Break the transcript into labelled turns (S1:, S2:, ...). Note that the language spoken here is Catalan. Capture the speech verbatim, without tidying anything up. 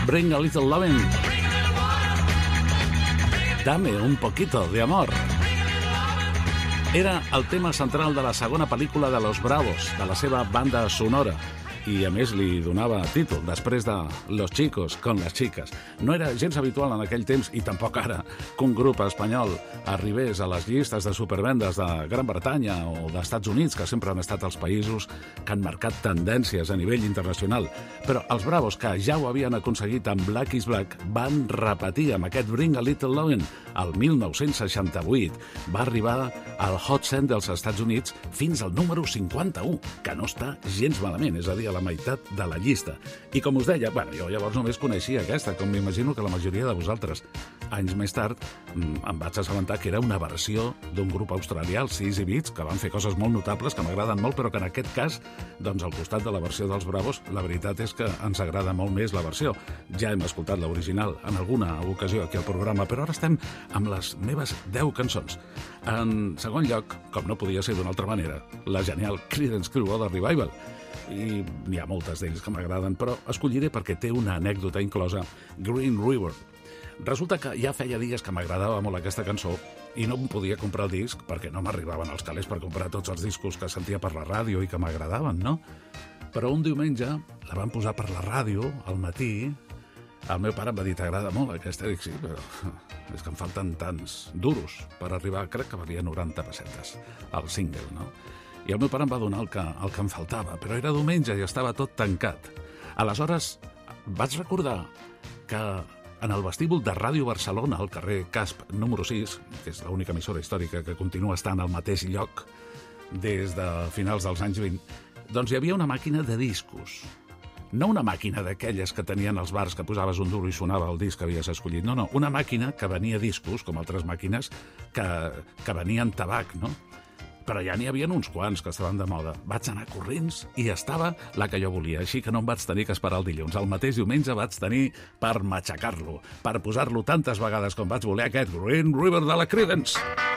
S1: Bring a Little Lovin'. Dame un poquito de amor. Era el tema central de la segona pel·lícula de Los Bravos, de la seva banda sonora, i a més li donava títol després de Los Chicos con las Chicas. No era gens habitual en aquell temps, i tampoc ara, que un grup espanyol arribés a les llistes de supervendes de Gran Bretanya o d'Estats Units, que sempre han estat els països que han marcat tendències a nivell internacional. Però els Bravos, que ja ho havien aconseguit amb Black is Black, van repetir amb aquest Bring a Little Lovin' el mil nou-cents seixanta-vuit. Va arribar al Hot cent dels Estats Units fins al número cinquanta-u, que no està gens malament, és a dir, a la meitat de la llista. I com us deia, bueno, jo llavors només coneixia aquesta, com m'imagino que la majoria de vosaltres. Anys més tard em vaig assabentar que era una versió d'un grup australià, els Easy Beats, que van fer coses molt notables, que m'agraden molt, però que en aquest cas, doncs al costat de la versió dels Bravos, la veritat és que ens agrada molt més la versió. Ja hem escoltat l'original en alguna ocasió aquí al programa, però ara estem amb les meves deu cançons. En segon lloc, com no podia ser d'una altra manera, la genial Creedence Clearwater Revival. I n'hi ha moltes d'ells que m'agraden, però escolliré perquè té una anècdota inclosa, Green River. Resulta que ja feia dies que m'agradava molt aquesta cançó i no em podia comprar el disc perquè no m'arribaven els calés per comprar tots els discos que sentia per la ràdio i que m'agradaven, no? Però un diumenge la van posar per la ràdio al matí. El meu pare em va dir, t'agrada molt aquesta? Dic, sí, però és que em falten tants duros per arribar, crec que valia noranta pessetes, el single, no? I el meu pare em va donar el que, el que em faltava, però era diumenge i estava tot tancat. Aleshores, vaig recordar que en el vestíbul de Ràdio Barcelona, al carrer Casp número sis, que és l'única emissora històrica que continua estant al mateix lloc des de finals dels anys vint, doncs hi havia una màquina de discos. No una màquina d'aquelles que tenien els bars que posaves un duro i sonava el disc que havies escollit. No, no, una màquina que venia discos, com altres màquines, que, que venien tabac, no? Però ja n'hi havia uns quants que estaven de moda. Vaig anar corrents i estava la que jo volia, així que no em vaig tenir que esperar el dilluns. El mateix diumenge vaig tenir per matxacar-lo, per posar-lo tantes vegades com vaig voler, aquest Green River de la Creedence.